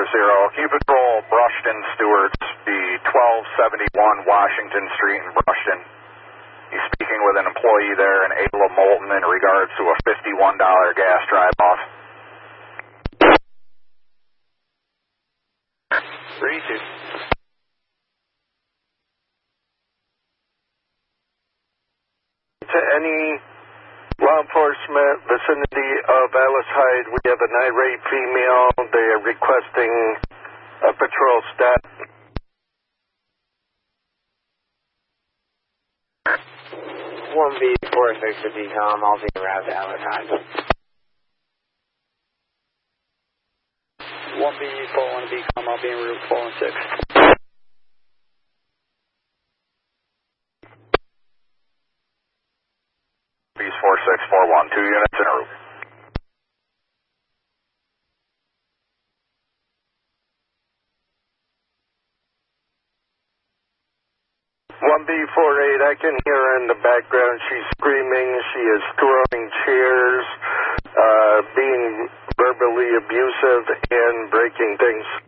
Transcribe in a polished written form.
Q Patrol, Brushton Stewart's, the 1271 Washington Street in Brushton. He's speaking with an employee there in Ayla Moulton in regards to a $51 gas drive-off. 3-2. To any law enforcement vicinity of Alice Hyde, we have an irate female. They are requesting a patrol stop. 1B46 to decom, I'll be around to Alice Hyde. 1B41 to decom, I'll be en route 416. Bees 4641, 2 units in a route. 1B48, I can hear her in the background. She's screaming. She is throwing chairs, being verbally abusive, and breaking things.